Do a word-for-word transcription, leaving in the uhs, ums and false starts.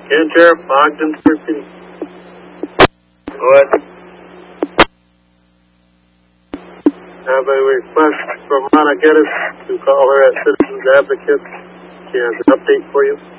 Ken Sheriff, Ogden, First City. Go ahead. Have a request from Ronna Geddes to call her at Citizens Advocate. She has an update for you.